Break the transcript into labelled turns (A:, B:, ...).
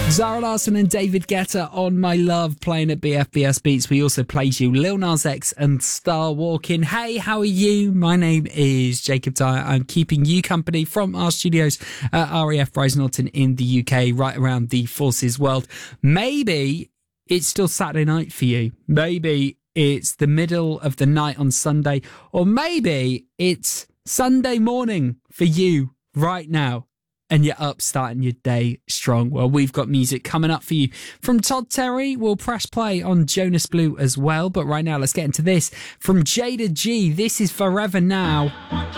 A: Zara Larsson and David Guetta on My Love playing at BFBS Beats. We also played you Lil Nas X and Star Walking. Hey, how are you? My name is Jacob Dyer. I'm keeping you company from our studios at RAF Bryce Norton in the UK, right around the Forces world. Maybe it's still Saturday night for you. Maybe it's the middle of the night on Sunday, or maybe it's Sunday morning for you right now. And you're up starting your day strong. Well, we've got music coming up for you from Todd Terry. We'll press play on Jonas Blue as well. But right now, let's get into this from Jada G. This is Forever Now.